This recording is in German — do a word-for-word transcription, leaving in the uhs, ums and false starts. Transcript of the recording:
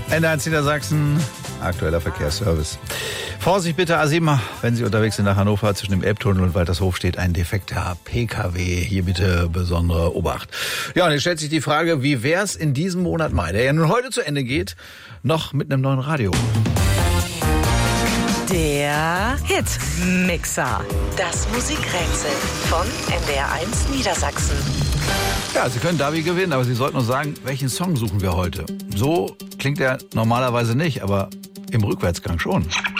N eins Niedersachsen, aktueller Verkehrsservice. Vorsicht bitte, A sieben, wenn Sie unterwegs sind nach Hannover, zwischen dem Elbtunnel und Waltershof steht ein defekter P K W. Hier bitte besondere Obacht. Ja, und jetzt stellt sich die Frage, wie wär's in diesem Monat Mai, der ja nun heute zu Ende geht, noch mit einem neuen Radio? Der Hitmixer. Das Musikrätsel von N D R eins Niedersachsen. Ja, Sie können Davi gewinnen, aber Sie sollten uns sagen, welchen Song suchen wir heute? So klingt er normalerweise nicht, aber im Rückwärtsgang schon.